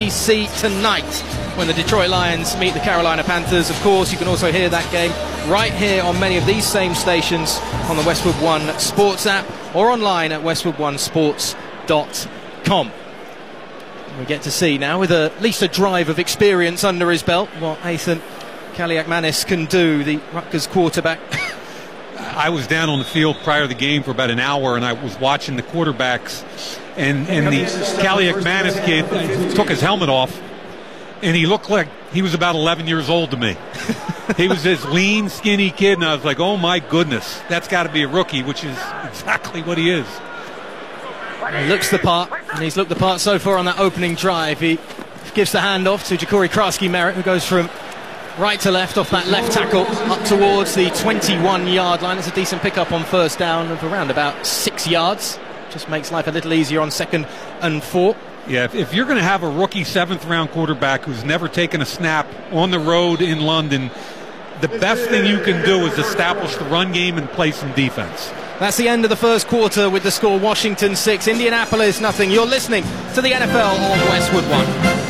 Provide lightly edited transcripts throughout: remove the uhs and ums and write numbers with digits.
NBC tonight when the Detroit Lions meet the Carolina Panthers. Of course, you can also hear that game right here on many of these same stations on the Westwood One Sports app or online at westwoodonesports.com. We get to see now, with at least a drive of experience under his belt, what Ethan Kaliakmanis can do, the Rutgers quarterback. I was down on the field prior to the game for about an hour, and I was watching the quarterbacks, and the Kaliakmanis kid took his helmet off, and he looked like he was about 11 years old to me. He was this lean, skinny kid, and I was like, oh my goodness, that's got to be a rookie, which is exactly what he is. He looks the part, and he's looked the part so far on that opening drive. He gives the handoff to Ja'Cory Krasky-Merritt, who goes from right to left off that left tackle up towards the 21-yard line. It's a decent pickup on first down of around about 6 yards. Just makes life a little easier on 2nd and 4. Yeah, if you're going to have a rookie 7th-round quarterback who's never taken a snap on the road in London, the best thing you can do is establish the run game and play some defense. That's the end of the first quarter with the score Washington 6, Indianapolis nothing. You're listening to the NFL on Westwood One.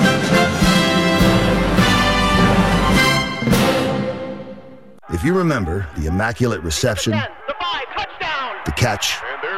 If you remember the immaculate reception, the catch,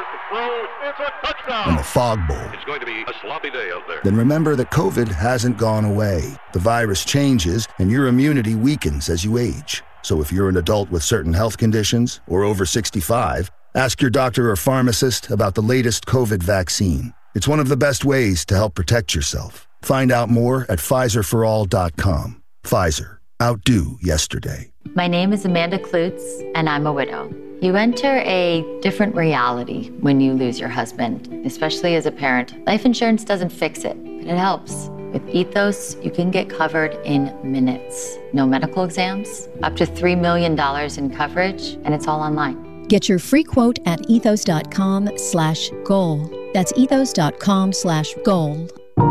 and the fog bowl, it's going to be a sloppy day out there. Then remember that COVID hasn't gone away. The virus changes, and your immunity weakens as you age. So if you're an adult with certain health conditions or over 65, ask your doctor or pharmacist about the latest COVID vaccine. It's one of the best ways to help protect yourself. Find out more at PfizerForAll.com. Pfizer. Outdo yesterday. My name is Amanda Klutz, and I'm a widow. You enter a different reality when you lose your husband, especially as a parent. Life insurance doesn't fix it, but it helps. With Ethos, you can get covered in minutes. No medical exams, up to $3 million in coverage, and it's all online. Get your free quote at ethos.com/goal. That's ethos.com/goal.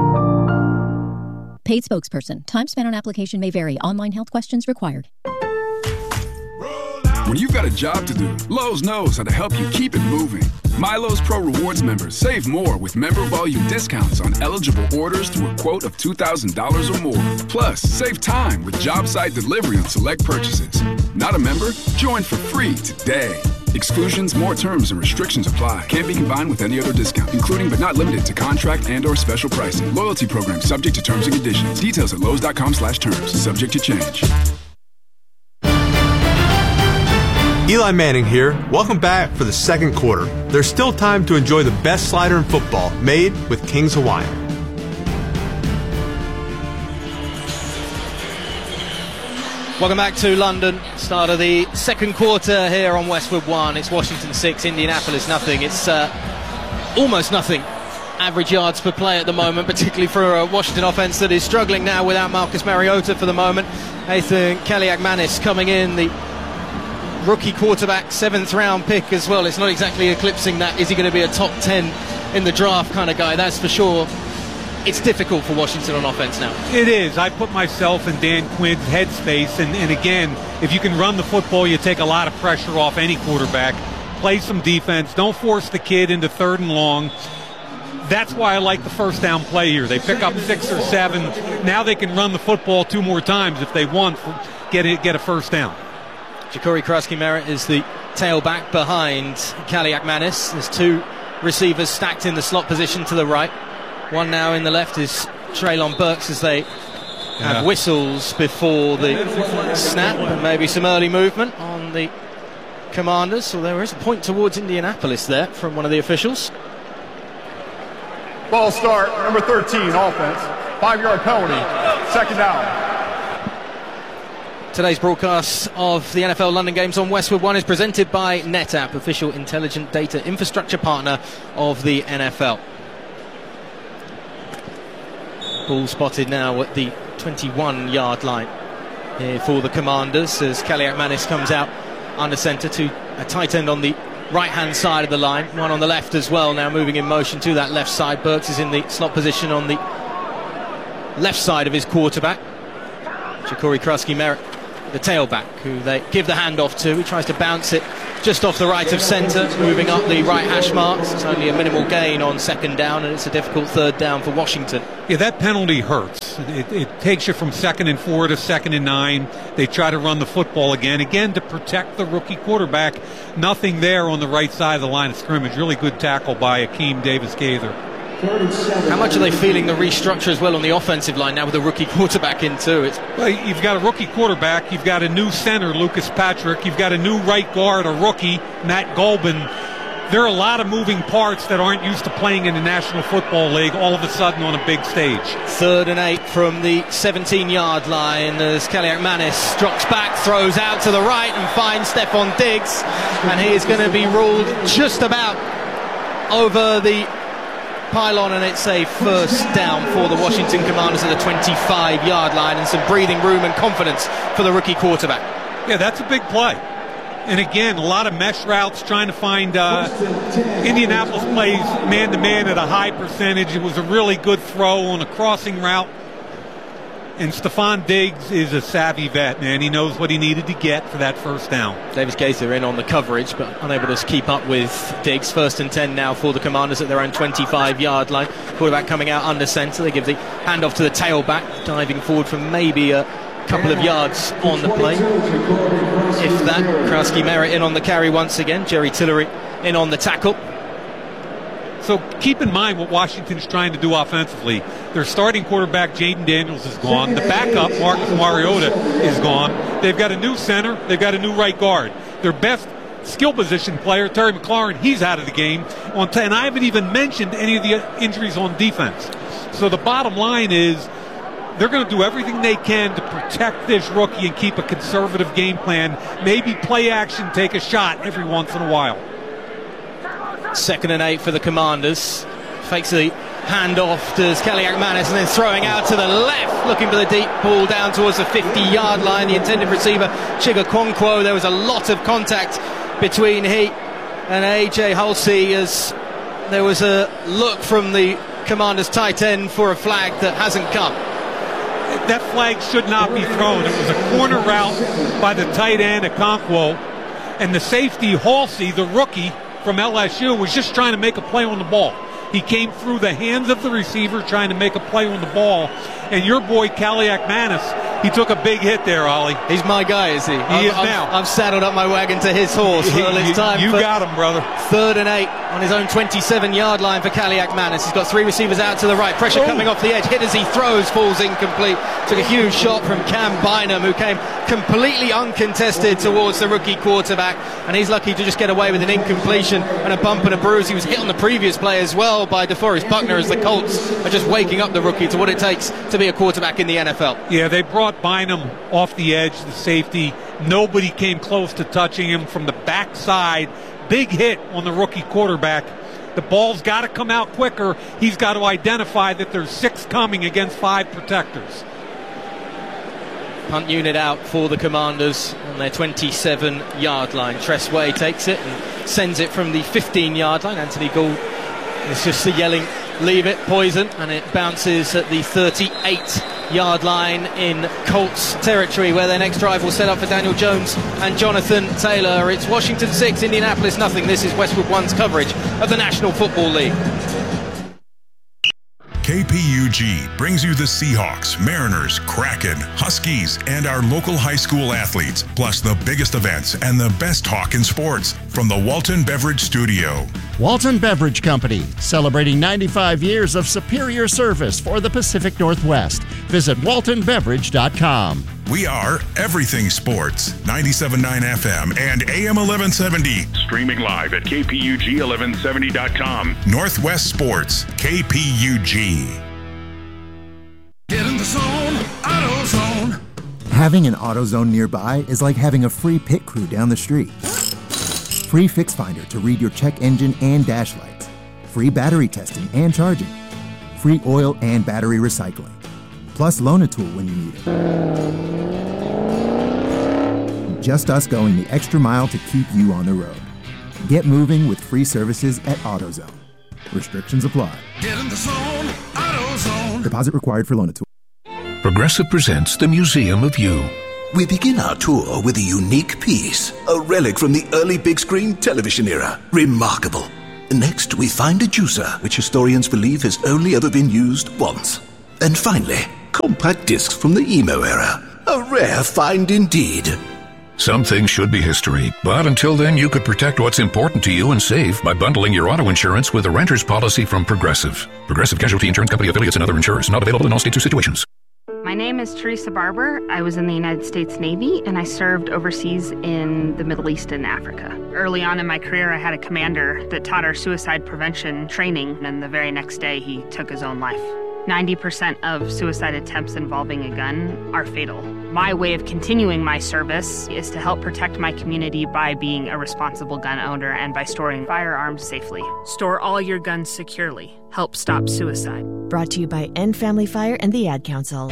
Paid spokesperson. Time spent on application may vary. Online health questions required. When you've got a job to do, Lowe's knows how to help you keep it moving. MyLowe's Pro Rewards members save more with member volume discounts on eligible orders through a quote of $2,000 or more. Plus, save time with job site delivery on select purchases. Not a member? Join for free today. Exclusions, more terms, and restrictions apply. Can't be combined with any other discount, including but not limited to contract and/or special pricing. Loyalty program subject to terms and conditions. Details at Lowe's.com/terms. Subject to change. Eli Manning here. Welcome back for the second quarter. There's still time to enjoy the best slider in football, made with King's Hawaiian. Welcome back to London. Start of the second quarter here on Westwood One. It's Washington 6, Indianapolis nothing. It's almost nothing average yards per play at the moment, particularly for a Washington offense that is struggling now without Marcus Mariota for the moment. Ethan Kaliakmanis coming in, the rookie quarterback, 7th round pick as well. It's not exactly eclipsing that. Is he going to be a top 10 in the draft kind of guy? That's for sure. It's difficult for Washington on offense now. It is. I put myself in Dan Quinn's headspace, and again, if you can run the football, you take a lot of pressure off any quarterback. Play some defense. Don't force the kid into 3rd and long. That's why I like the first down play here. They pick up 6 or 7. Now they can run the football 2 more times if they want, get a first down. Ja'Cory Krasky-Merritt is the tailback behind Kaliakmanis. There's 2 receivers stacked in the slot position to the right. One now in the left is Treylon Burks as they have whistles before the snap, and maybe some early movement on the Commanders. So there is a point towards Indianapolis there from one of the officials. Ball start, number 13, offense. 5-yard penalty, 2nd down. Today's broadcast of the NFL London Games on Westwood One is presented by NetApp, official intelligent data infrastructure partner of the NFL. Ball spotted now at the 21-yard line here for the Commanders as Kaliakmanis comes out under center to a tight end on the right-hand side of the line. One on the left as well, now moving in motion to that left side. Burks is in the slot position on the left side of his quarterback. Ja'Cory Krasky-Merritt, the tailback, who they give the handoff to. He tries to bounce it just off the right of centre, moving up the right hash marks. It's only a minimal gain on 2nd down, and it's a difficult 3rd down for Washington. Yeah, that penalty hurts. pass. It takes you from 2nd and 4 to 2nd and 9. They try to run the football again to protect the rookie quarterback. Nothing there on the right side of the line of scrimmage. Really good tackle by Akeem Davis-Gaither. How much are they feeling the restructure as well on the offensive line now with a rookie quarterback in too? Well, you've got a rookie quarterback, you've got a new center, Lucas Patrick, you've got a new right guard, a rookie, Matt Golban. There are a lot of moving parts that aren't used to playing in the National Football League all of a sudden on a big stage. 3rd and 8 from the 17-yard line as Kaliak Manis drops back, throws out to the right and finds Stephon Diggs, and he is going to be ruled just about over the pylon, and it's a first down for the Washington Commanders at the 25-yard line, and some breathing room and confidence for the rookie quarterback. Yeah, that's a big play. And again, a lot of mesh routes trying to find Indianapolis plays man-to-man at a high percentage. It was a really good throw on a crossing route. And Stephon Diggs is a savvy vet, man. He knows what he needed to get for that first down. Davis-Gaither in on the coverage, but unable to keep up with Diggs. 1st and 10 now for the Commanders at their own 25-yard line. Quarterback coming out under center. They give the handoff to the tailback, diving forward for maybe a couple of yards on the play. If that, Krauski Merritt in on the carry once again. Jerry Tillery in on the tackle. So keep in mind what Washington's trying to do offensively. Their starting quarterback, Jaden Daniels, is gone. The backup, Marcus Mariota, is gone. They've got a new center. They've got a new right guard. Their best skill position player, Terry McLaurin, he's out of the game. And I haven't even mentioned any of the injuries on defense. So the bottom line is they're going to do everything they can to protect this rookie and keep a conservative game plan. Maybe play action, take a shot every once in a while. 2nd and 8 for the Commanders. Fakes the handoff to Kaliak Manis and then throwing out to the left, looking for the deep ball down towards the 50-yard line. The intended receiver, Chiga Okonkwo. There was a lot of contact between he and A.J. Halsey as there was a look from the Commanders tight end for a flag that hasn't come. That flag should not be thrown. It was a corner route by the tight end, Okonkwo, and the safety, Halsey, the rookie from LSU, was just trying to make a play on the ball. He came through the hands of the receiver trying to make a play on the ball. And your boy, Kaliak Manis, he took a big hit there, Ollie. He's my guy, is he? He is now. I've saddled up my wagon to his horse. Well, it's time you got him, brother. 3rd and 8 on his own 27-yard line for Kaliak Manis. He's got 3 receivers out to the right. Pressure coming off the edge. Hit as he throws, falls incomplete. Took a huge shot from Cam Bynum, who came completely uncontested towards the rookie quarterback. And he's lucky to just get away with an incompletion and a bump and a bruise. He was hit on the previous play as well by DeForest Buckner as the Colts are just waking up the rookie to what it takes to be a quarterback in the NFL. Yeah, they brought Bynum off the edge, the safety. Nobody came close to touching him from the backside. Big hit on the rookie quarterback. The ball's got to come out quicker. He's got to identify that there's 6 coming against 5 protectors. Punt unit out for the Commanders on their 27-yard line. Tress Way takes it and sends it from the 15-yard line. Anthony Gould is just yelling, leave it, poison, and it bounces at the 38-yard line in Colts territory, where their next drive will set up for Daniel Jones and Jonathan Taylor. It's Washington 6, Indianapolis nothing. This is Westwood One's coverage of the National Football League. KPUG brings you the Seahawks, Mariners, Kraken, Huskies, and our local high school athletes, plus the biggest events and the best talk in sports from the Walton Beverage Studio. Walton Beverage Company, celebrating 95 years of superior service for the Pacific Northwest. Visit waltonbeverage.com. We are Everything Sports, 97.9 FM and AM 1170. Streaming live at KPUG1170.com. Northwest Sports, KPUG. Get in the zone, AutoZone. Having an AutoZone nearby is like having a free pit crew down the street. Free Fix Finder to read your check engine and dash lights. Free battery testing and charging. Free oil and battery recycling. Plus loan a tool when you need it. Just us going the extra mile to keep you on the road. Get moving with free services at AutoZone. Restrictions apply. Get in the zone, AutoZone. Deposit required for loan a tool. Progressive presents the Museum of You. We begin our tour with a unique piece, a relic from the early big screen television era. Remarkable. Next, we find a juicer, which historians believe has only ever been used once. And finally, compact discs from the emo era. A rare find indeed. Some things should be history, but until then you could protect what's important to you and save by bundling your auto insurance with a renter's policy from Progressive. Progressive Casualty Insurance Company affiliates and other insurers. Not available in all states or situations. My name is Teresa Barber. I was in the United States Navy and I served overseas in the Middle East and Africa. Early on in my career, I had a commander that taught our suicide prevention training, and the very next day he took his own life. 90% of suicide attempts involving a gun are fatal. My way of continuing my service is to help protect my community by being a responsible gun owner and by storing firearms safely. Store all your guns securely. Help stop suicide. Brought to you by End Family Fire and the Ad Council.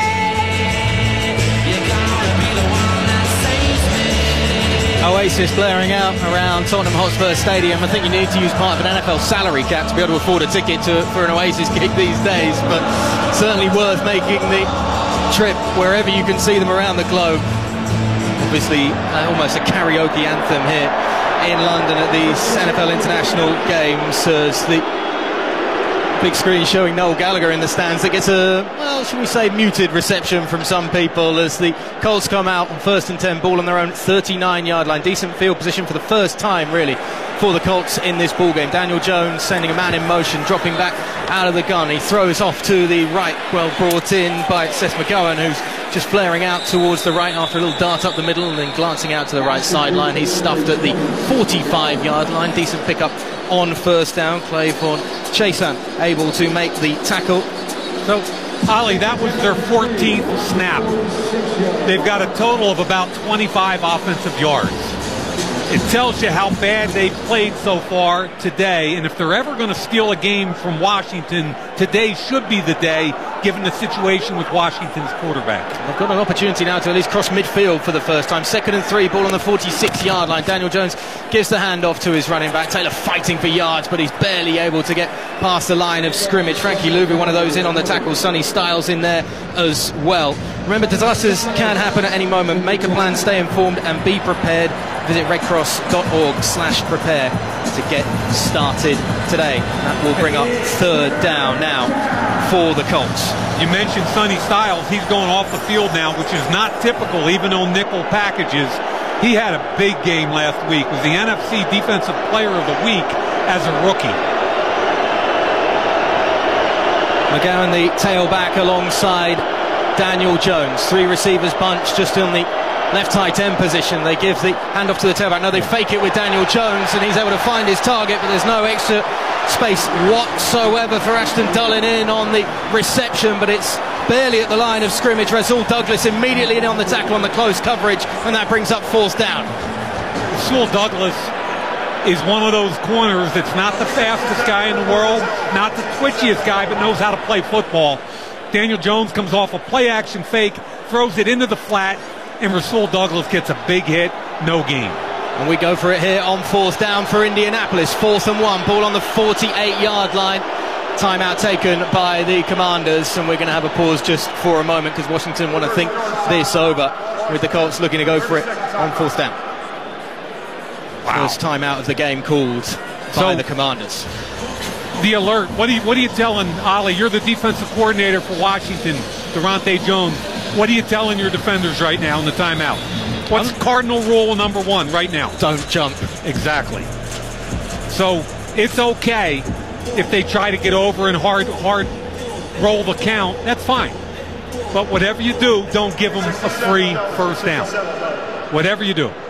Oasis blaring out around Tottenham Hotspur Stadium. I think you need to use part of an NFL salary cap to be able to afford a ticket for an Oasis gig these days, but certainly worth making the trip wherever you can see them around the globe. Obviously, almost a karaoke anthem here in London at these NFL International games as the big screen showing Noel Gallagher in the stands. That gets a, well, should we say, muted reception from some people as the Colts come out on 1st and 10, ball on their own 39-yard line. Decent field position for the first time, really, for the Colts in this ball game. Daniel Jones sending a man in motion, dropping back out of the gun. He throws off to the right, well brought in by Seth McGowan, who's just flaring out towards the right after a little dart up the middle and then glancing out to the right sideline. He's stuffed at the 45-yard line. Decent pickup on first down. Clayborn Chason able to make the tackle. So, Ollie, that was their 14th snap. They've got a total of about 25 offensive yards. It tells you how bad they've played so far today, and if they're ever going to steal a game from Washington, today should be the day, given the situation with Washington's quarterback. They've got an opportunity now to at least cross midfield for the first time. 2nd and 3, ball on the 46-yard line. Daniel Jones gives the handoff to his running back. Taylor fighting for yards, but he's barely able to get past the line of scrimmage. Frankie Louvi, one of those in on the tackle. Sonny Styles in there as well. Remember, disasters can happen at any moment. Make a plan, stay informed, and be prepared. Visit redcross.org/prepare to get started today. That will bring up 3rd down now for the Colts. You mentioned Sonny Styles. He's going off the field now, which is not typical, even on nickel packages. He had a big game last week. Was the NFC Defensive Player of the Week as a rookie. McGowan, the tailback, alongside Daniel Jones. 3 receivers bunch just on the left tight end position. They give the handoff to the tailback. No, they fake it with Daniel Jones, and he's able to find his target, but there's no extra space whatsoever for Ashton Dulin in on the reception, but it's barely at the line of scrimmage. Rasul Douglas immediately in on the tackle on the close coverage, and that brings up 4th down. Rasul Douglas is one of those corners that's not the fastest guy in the world, not the twitchiest guy, but knows how to play football. Daniel Jones comes off a play-action fake, throws it into the flat, and Rasul Douglas gets a big hit, no gain. And we go for it here on 4th down for Indianapolis. 4th and 1, ball on the 48-yard line. Timeout taken by the Commanders, and we're going to have a pause just for a moment because Washington want to think this over, with the Colts looking to go for it on 4th down. Wow. First timeout of the game called by the Commanders. The alert. What are you telling Ollie? You're the defensive coordinator for Washington, Durante Jones. What are you telling your defenders right now in the timeout? What's cardinal rule number 1 right now? Don't jump. Exactly. So it's okay if they try to get over and hard roll the count. That's fine. But whatever you do, don't give them a free first down. Whatever you do.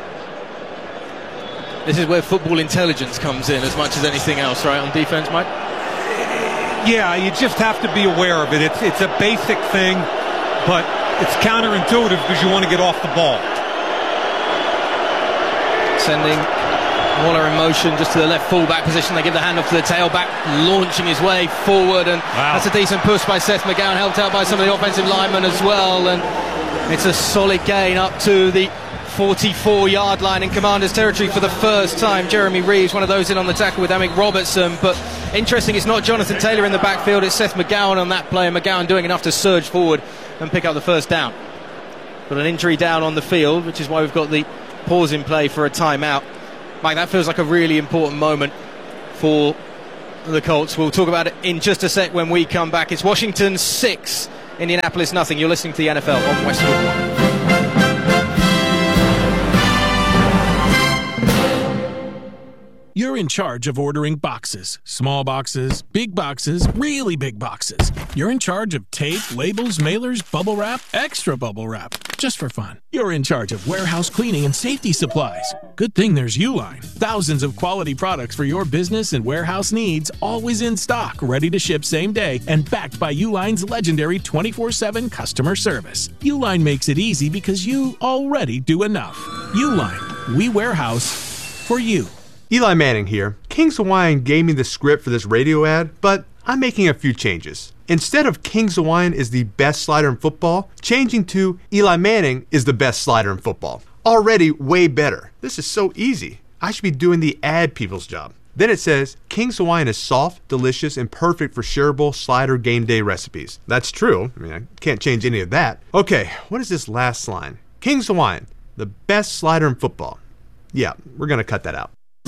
This is where football intelligence comes in as much as anything else, right, on defense, Mike? Yeah, you just have to be aware of it. It's a basic thing, but it's counterintuitive because you want to get off the ball. Sending Waller in motion just to the left fullback position. They give the handoff to the tailback, launching his way forward, and that's a decent push by Seth McGowan, helped out by some of the offensive linemen as well, and it's a solid gain up to the 44-yard line in Commanders territory for the first time. Jeremy Reeves, one of those in on the tackle with Amick Robertson, but interesting, it's not Jonathan Taylor in the backfield, it's Seth McGowan on that play, and McGowan doing enough to surge forward and pick up the first down. Got an injury down on the field, which is why we've got the pause in play for a timeout. Mike, that feels like a really important moment for the Colts. We'll talk about it in just a sec when we come back. It's Washington 6, Indianapolis nothing. You're listening to the NFL on Westwood One. You're in charge of ordering boxes. Small boxes, big boxes, really big boxes. You're in charge of tape, labels, mailers, bubble wrap, extra bubble wrap, just for fun. You're in charge of warehouse cleaning and safety supplies. Good thing there's Uline. Thousands of quality products for your business and warehouse needs, always in stock, ready to ship same day, and backed by Uline's legendary 24/7 customer service. Uline makes it easy because you already do enough. Uline, we warehouse for you. Eli Manning here. Kings Hawaiian gave me the script for this radio ad, but I'm making a few changes. Instead of Kings Hawaiian is the best slider in football, changing to Eli Manning is the best slider in football. Already way better. This is so easy. I should be doing the ad people's job. Then it says, Kings Hawaiian is soft, delicious, and perfect for shareable slider game day recipes. That's true. I can't change any of that. Okay, what is this last line? Kings Hawaiian, the best slider in football. Yeah, we're going to cut that out.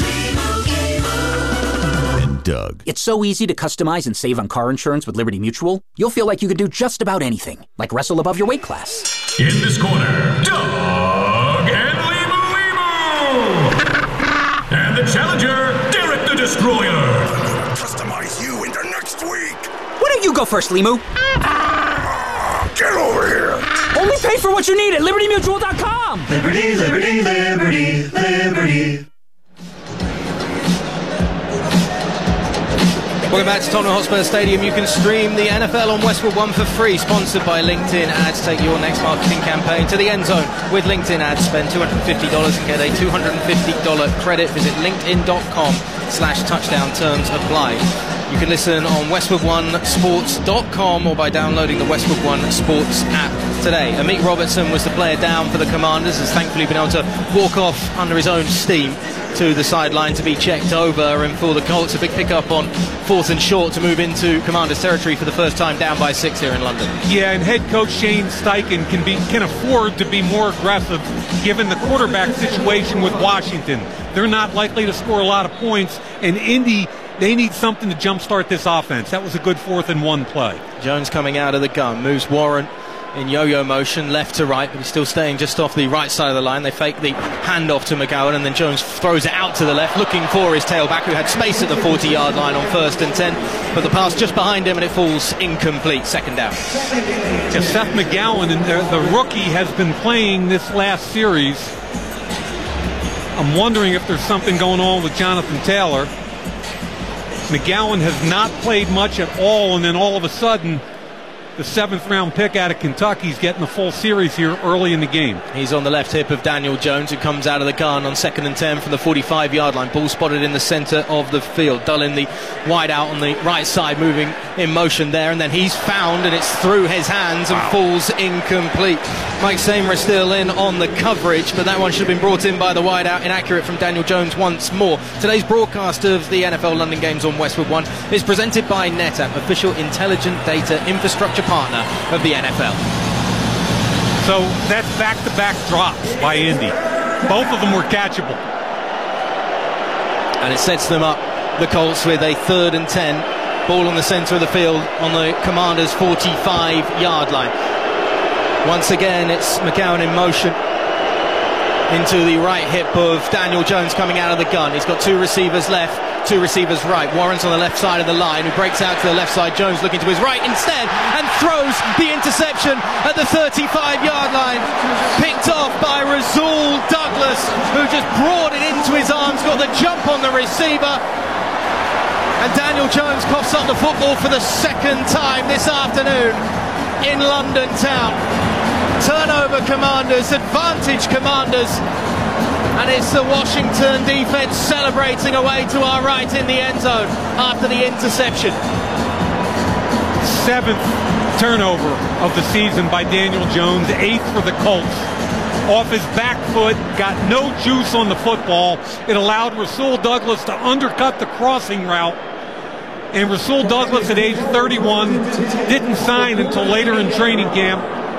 Doug. It's so easy to customize and save on car insurance with Liberty Mutual. You'll feel like you can do just about anything, like wrestle above your weight class. In this corner, Doug and Limu. And the challenger, Derek the Destroyer. Customize you into next week. Why don't you go first, Limu? Get over here. Only pay for what you need at LibertyMutual.com. Liberty, liberty, liberty, liberty. Welcome back to Tottenham Hotspur Stadium. You can stream the NFL on Westwood One for free. Sponsored by LinkedIn Ads. Take your next marketing campaign to the end zone with LinkedIn Ads. Spend $250 and get a $250 credit. Visit linkedin.com/touchdown. Terms apply. You can listen on WestwoodOneSports.com or by downloading the Westwood One Sports app today. Amit Robertson was the player down for the Commanders. Has thankfully been able to walk off under his own steam to the sideline to be checked over, and for the Colts a big pickup on 4th and short to move into Commanders territory for the first time, down by 6 here in London. Yeah, and head coach Shane Steichen can afford to be more aggressive given the quarterback situation with Washington. They're not likely to score a lot of points, and Indy, they need something to jumpstart this offense. That was a good 4th and 1 play. Jones coming out of the gun, moves Warren in yo-yo motion left to right, but he's still staying just off the right side of the line. They fake the handoff to McGowan, and then Jones throws it out to the left, looking for his tailback, who had space at the 40-yard line on 1st and 10, but the pass just behind him, and it falls incomplete. 2nd down. Yeah, Seth McGowan, and the rookie, has been playing this last series. I'm wondering if there's something going on with Jonathan Taylor. McGowan has not played much at all, and then all of a sudden, the 7th-round pick out of Kentucky is getting a full series here early in the game. He's on the left hip of Daniel Jones, who comes out of the gun on 2nd and 10 from the 45-yard line. Ball spotted in the center of the field. Dullin, the wide out on the right side, moving in motion there, and then he's found, and it's through his hands and falls incomplete. Mike Seymour still in on the coverage, but that one should have been brought in by the wide out. Inaccurate from Daniel Jones once more. Today's broadcast of the NFL London games on Westwood One is presented by NetApp, official intelligent data infrastructure partner of the NFL. So that's back-to-back drops by Indy. Both of them were catchable. And it sets them up, the Colts, with a 3rd and 10. Ball on the center of the field on the Commanders' 45-yard line. Once again, it's McGowan in motion into the right hip of Daniel Jones coming out of the gun. He's got 2 receivers left, 2 receivers right. Warren's on the left side of the line, who breaks out to the left side. Jones looking to his right instead and throws the interception at the 35-yard line. Picked off by Rasul Douglas, who just brought it into his arms, got the jump on the receiver. And Daniel Jones coughs up the football for the 2nd time this afternoon in London town. Turnover Commanders, advantage Commanders, and it's the Washington defense celebrating away to our right in the end zone after the interception. 7th turnover of the season by Daniel Jones, 8th for the Colts. Off his back foot, got no juice on the football. It allowed Rasul Douglas to undercut the crossing route. And Rasul Douglas, at age 31, didn't sign until later in training camp.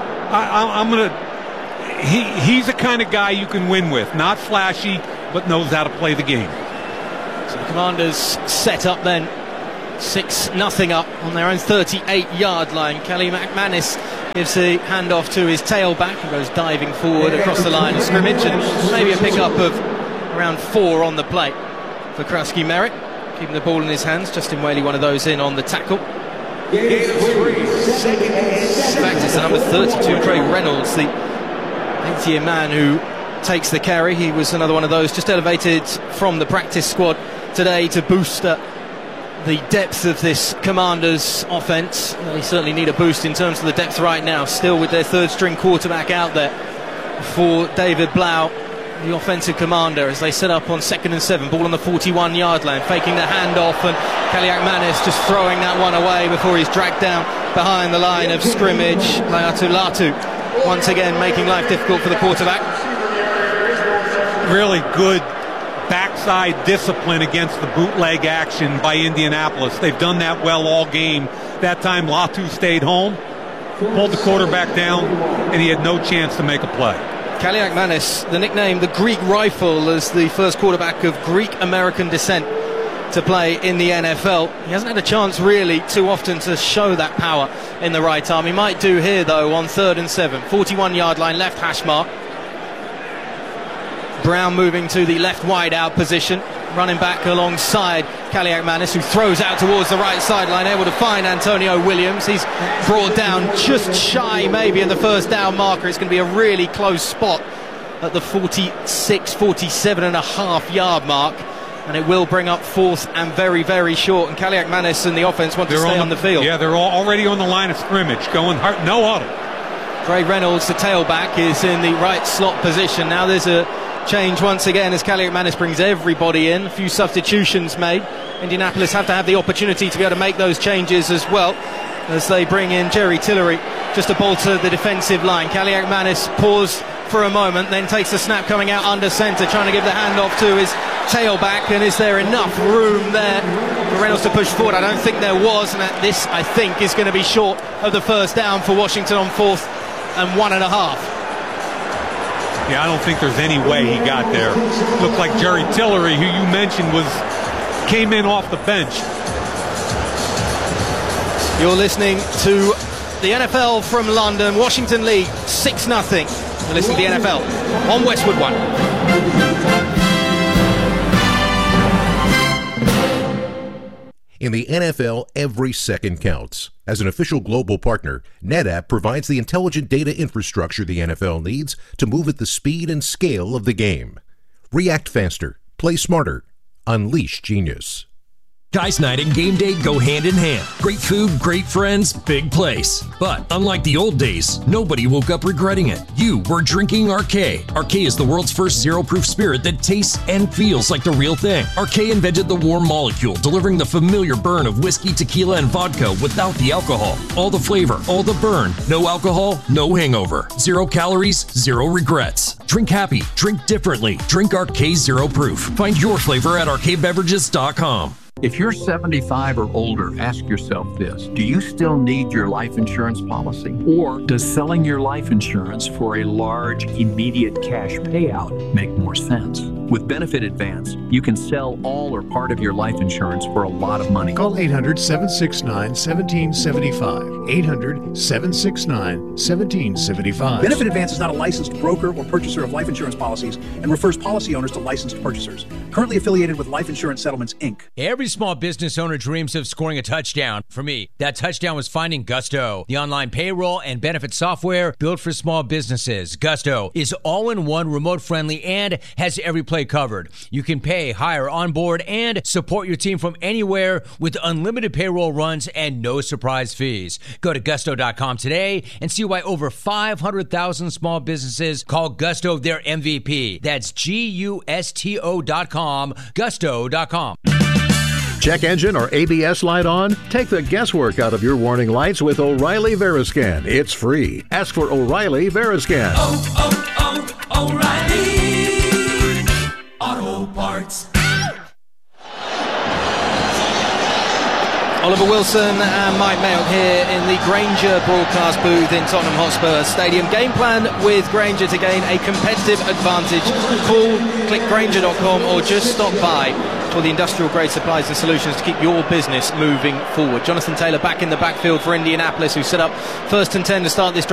He's the kind of guy you can win with. Not flashy, but knows how to play the game. So the Commanders set up then 6-0 up on their own 38-yard line. Kelly McManus gives the handoff to his tailback and goes diving forward across the line of scrimmage, and maybe a pickup of around 4 on the play for Krusky Merritt, keeping the ball in his hands. Justin Whaley, one of those in on the tackle. In fact, it's the number 32, Trey Reynolds, the 80-year man who takes the carry. He was another one of those just elevated from the practice squad today to boost the depth of this Commanders offense. They certainly need a boost in terms of the depth right now, still with their third-string quarterback out there for David Blau, the offensive commander, as they set up on 2nd and 7, ball on the 41-yard line, faking the handoff, and Kaliakmanis just throwing that one away before he's dragged down behind the line of scrimmage. Laiatu Latu once again making life difficult for the quarterback. Really good backside discipline against the bootleg action by Indianapolis. They've done that well all game. That time Latu stayed home, pulled the quarterback down, and he had no chance to make a play. Kaliakmanis, the nickname the Greek Rifle, as the first quarterback of Greek-American descent to play in the NFL. He hasn't had a chance really too often to show that power in the right arm. He might do here though on 3rd and 7, 41-yard line, left hash mark. Brown moving to the left wide out position, running back alongside Kaliakmanis, who throws out towards the right sideline, able to find Antonio Williams. He's brought down just shy maybe of the first down marker. It's going to be a really close spot at the 47.5 yard mark, and it will bring up 4th and very, very short. And Kaliakmanis and the offense want to stay on the field. Yeah, they're all already on the line of scrimmage, going hard, no huddle. Trey Reynolds, the tailback, is in the right slot position. Now there's a change once again as Kaliakmanis brings everybody in. A few substitutions made. Indianapolis have to have the opportunity to be able to make those changes as well, as they bring in Jerry Tillery just to bolster the defensive line. Kaliakmanis paused for a moment, then takes the snap coming out under centre, trying to give the handoff to his tailback. And is there enough room there for Reynolds to push forward? I don't think there was, and this, I think, is going to be short of the first down for Washington on 4th and 1.5. Yeah, I don't think there's any way he got there. Looked like Jerry Tillery, who you mentioned, came in off the bench. You're listening to the NFL from London. Washington lead 6-0. You're listening to the NFL on Westwood One. In the NFL, every second counts. As an official global partner, NetApp provides the intelligent data infrastructure the NFL needs to move at the speed and scale of the game. React faster, play smarter, unleash genius. Guys Night and game day go hand in hand. Great food, great friends, big place. But unlike the old days, nobody woke up regretting it. You were drinking Arquet. Arquet is the world's first zero-proof spirit that tastes and feels like the real thing. Arquet invented the warm molecule, delivering the familiar burn of whiskey, tequila, and vodka without the alcohol. All the flavor, all the burn, no alcohol, no hangover. 0 calories, 0 regrets. Drink happy, drink differently. Drink Arquet Zero Proof. Find your flavor at arquetbeverages.com. If you're 75 or older, ask yourself this. Do you still need your life insurance policy? Or does selling your life insurance for a large, immediate cash payout make more sense? With Benefit Advance, you can sell all or part of your life insurance for a lot of money. Call 800-769-1775. 800-769-1775. Benefit Advance is not a licensed broker or purchaser of life insurance policies and refers policy owners to licensed purchasers. Currently affiliated with Life Insurance Settlements, Inc. Every small business owner dreams of scoring a touchdown. For me, that touchdown was finding Gusto, the online payroll and benefit software built for small businesses. Gusto is all-in-one, remote-friendly, and has every play covered. You can pay, hire, onboard, and support your team from anywhere with unlimited payroll runs and no surprise fees. Go to gusto.com today and see why over 500,000 small businesses call Gusto their MVP. That's GUSTO.com, gusto.com. Check engine or ABS light on? Take the guesswork out of your warning lights with O'Reilly Veriscan. It's free. Ask for O'Reilly Veriscan. O'Reilly Auto Parts. Oliver Wilson and Mike Mayock here in the Grainger broadcast booth in Tottenham Hotspur Stadium. Game plan with Grainger to gain a competitive advantage. Call, click Grainger.com or just stop by. for the industrial grade supplies and solutions to keep your business moving forward. Jonathan Taylor back in the backfield for Indianapolis, who set up 1st and 10 to start this drive.